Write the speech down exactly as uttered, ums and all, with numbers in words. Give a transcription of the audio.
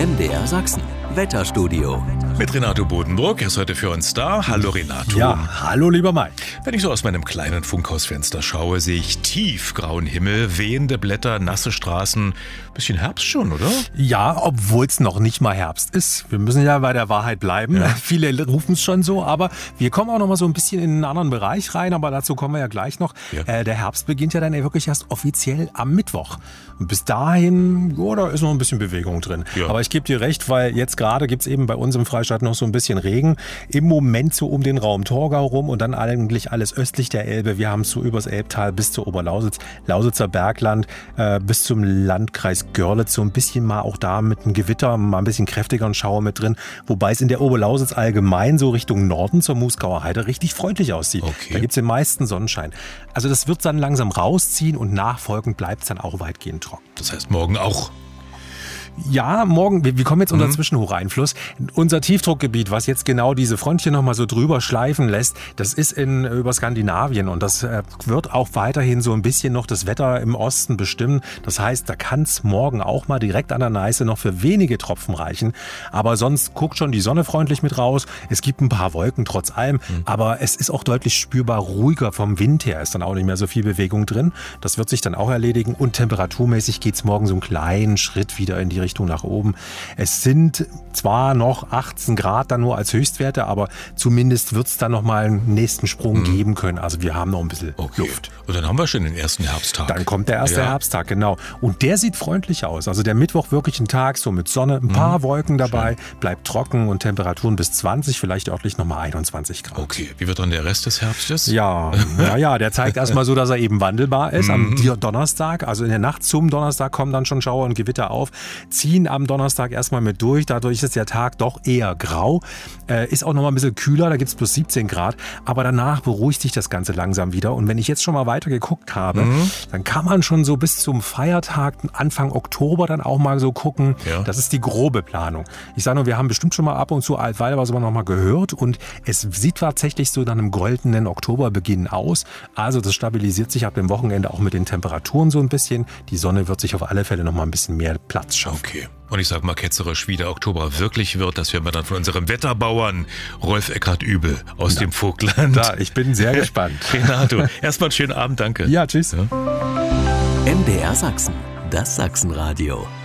M D R Sachsen, Wetterstudio. Mit Renato Bodenbrock, er ist heute für uns da. Hallo Renato. Ja, hallo lieber Mike. Wenn ich so aus meinem kleinen Funkhausfenster schaue, sehe ich tiefgrauen Himmel, wehende Blätter, nasse Straßen. Bisschen Herbst schon, oder? Ja, obwohl es noch nicht mal Herbst ist. Wir müssen ja bei der Wahrheit bleiben. Ja. Viele rufen es schon so, aber wir kommen auch noch mal so ein bisschen in einen anderen Bereich rein, aber dazu kommen wir ja gleich noch. Ja. Äh, der Herbst beginnt ja dann wirklich erst offiziell am Mittwoch. Und bis dahin, ja, da ist noch ein bisschen Bewegung drin. Ja. Aber ich gebe dir recht, weil jetzt gerade gibt es eben bei uns im Freistaat noch so ein bisschen Regen. Im Moment so um den Raum Torgau rum und dann eigentlich alles östlich der Elbe. Wir haben es so übers Elbtal bis zur Oberlausitz, Lausitzer Bergland, äh, bis zum Landkreis Görlitz. So ein bisschen mal auch da mit einem Gewitter, mal ein bisschen kräftigeren Schauer mit drin. Wobei es in der Oberlausitz allgemein so Richtung Norden zur Moosgauer Heide richtig freundlich aussieht. Okay. Da gibt es den meisten Sonnenschein. Also das wird dann langsam rausziehen und nachfolgend bleibt es dann auch weitgehend trocken. Das heißt morgen auch? Ja, morgen, wir, wir kommen jetzt unter mhm. Zwischenhocheinfluss. Unser Tiefdruckgebiet, was jetzt genau diese Front hier nochmal so drüber schleifen lässt, das ist in über Skandinavien und das äh, wird auch weiterhin so ein bisschen noch das Wetter im Osten bestimmen. Das heißt, da kann es morgen auch mal direkt an der Neiße noch für wenige Tropfen reichen. Aber sonst guckt schon die Sonne freundlich mit raus. Es gibt ein paar Wolken trotz allem, mhm. aber es ist auch deutlich spürbar ruhiger vom Wind her. Ist dann auch nicht mehr so viel Bewegung drin. Das wird sich dann auch erledigen und temperaturmäßig geht es morgen so einen kleinen Schritt wieder in die Richtung nach oben. Es sind zwar noch achtzehn Grad dann nur als Höchstwerte, aber zumindest wird es dann noch mal einen nächsten Sprung mhm. geben können. Also wir haben noch ein bisschen okay. Luft. Und dann haben wir schon den ersten Herbsttag. Dann kommt der erste ja. Herbsttag, genau. Und der sieht freundlich aus. Also der Mittwoch wirklich ein Tag so mit Sonne, ein paar mhm. Wolken dabei, Schön. Bleibt trocken und Temperaturen bis zwanzig, vielleicht örtlich noch mal einundzwanzig Grad. Okay, wie wird dann der Rest des Herbstes? Ja, naja, der zeigt erstmal so, dass er eben wandelbar ist. Mhm. Am Donnerstag, also in der Nacht zum Donnerstag kommen dann schon Schauer und Gewitter auf, ziehen am Donnerstag erstmal mit durch. Dadurch ist der Tag doch eher grau. Äh, ist auch noch mal ein bisschen kühler, da gibt es plus siebzehn Grad. Aber danach beruhigt sich das Ganze langsam wieder. Und wenn ich jetzt schon mal weiter geguckt habe, mhm. dann kann man schon so bis zum Feiertag, Anfang Oktober dann auch mal so gucken. Ja. Das ist die grobe Planung. Ich sage nur, wir haben bestimmt schon mal ab und zu Altweiler was aber noch mal gehört. Und es sieht tatsächlich so nach einem goldenen Oktoberbeginn aus. Also das stabilisiert sich ab dem Wochenende auch mit den Temperaturen so ein bisschen. Die Sonne wird sich auf alle Fälle noch mal ein bisschen mehr Platz schaffen. Okay. Und ich sage mal ketzerisch, wie der Oktober wirklich wird, das werden wir dann von unserem Wetterbauern Rolf Eckhardt Übel aus ja. dem Vogtland. Da, ich bin sehr gespannt. Renato, erstmal einen schönen Abend, danke. Ja, tschüss. Ja. M D R Sachsen, das Sachsenradio.